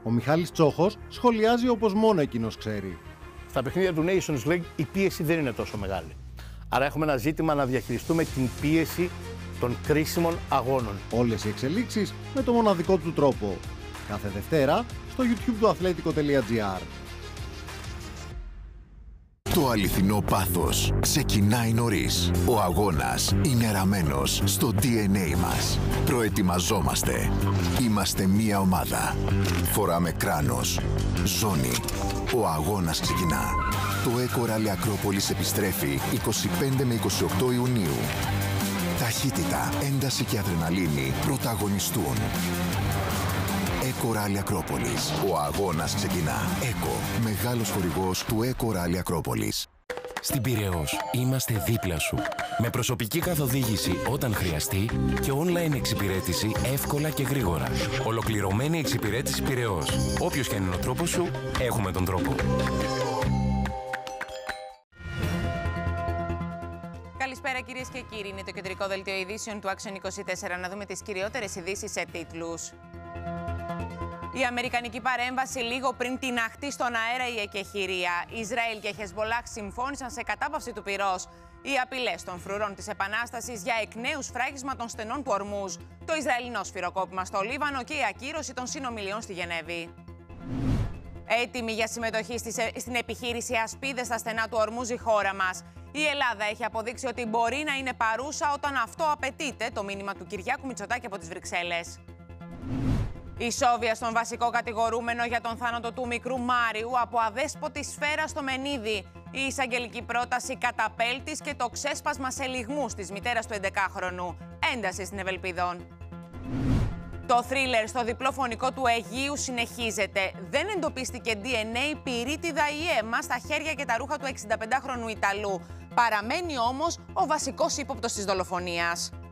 Ο Μιχάλης Τσόχος σχολιάζει όπως μόνο εκείνος ξέρει. Στα παιχνίδια του Nations League η πίεση δεν είναι τόσο μεγάλη. Άρα έχουμε ένα ζήτημα να διαχειριστούμε την πίεση των κρίσιμων αγώνων. Όλες οι εξελίξεις με το μοναδικό του τρόπο. Κάθε Δευτέρα στο YouTube του Athletico.gr. Το αληθινό πάθος ξεκινάει νωρίς. Ο αγώνας είναι ραμμένος στο DNA μας. Προετοιμαζόμαστε. Είμαστε μία ομάδα. Φοράμε κράνος. Ζώνη. Ο αγώνας ξεκινά. Το Eco Rally Ακρόπολης επιστρέφει 25 με 28 Ιουνίου. Ταχύτητα, ένταση και αδρεναλίνη πρωταγωνιστούν. Eco Rally Ακρόπολης. Ο αγώνας ξεκινά. Eco, μεγάλος χορηγός του Eco Rally Ακρόπολης. Στην Πειραιώς είμαστε δίπλα σου. Με προσωπική καθοδήγηση όταν χρειαστεί και online εξυπηρέτηση εύκολα και γρήγορα. Ολοκληρωμένη εξυπηρέτηση Πειραιώς. Όποιος και αν είναι ο τρόπος σου, έχουμε τον τρόπο. Καλησπέρα κυρίες και κύριοι. Είναι το κεντρικό δελτίο ειδήσεων του Action 24. Να δούμε τις κυριότερες ειδήσεις σε τίτλους. Η αμερικανική παρέμβαση λίγο πριν την αχτή στον αέρα η εκεχηρία. Ισραήλ και Χεσμολάχ συμφώνησαν σε κατάπαυση του πυρός. Οι απειλές των φρουρών της Επανάστασης για εκ νέου σφράγισμα των στενών του Ορμούζ. Το Ισραηλινό σφυροκόπημα στο Λίβανο και η ακύρωση των συνομιλιών στη Γενέβη. Έτοιμη για συμμετοχή στην επιχείρηση Ασπίδες στα στενά του Ορμούζ η χώρα μας. Η Ελλάδα έχει αποδείξει ότι μπορεί να είναι παρούσα όταν αυτό απαιτείται, το μήνυμα του Κυριάκου Μητσοτάκη από τις Βρυξέλλες. Ισόβια στον βασικό κατηγορούμενο για τον θάνατο του μικρού Μάριου από αδέσποτη σφαίρα στο Μενίδη. Η εισαγγελική πρόταση καταπέλτης και το ξέσπασμα σε λυγμούς της μητέρας του 11χρονου. Ένταση στην Ευελπιδών. Το θρίλερ στο διπλό φωνικό του Αιγείου συνεχίζεται. Δεν εντοπίστηκε DNA πυρίτιδα ή αίμα στα χέρια και τα ρούχα του 65χρονου Ιταλού. Παραμένει όμως ο βασικός ύποπτος της δολοφονίας.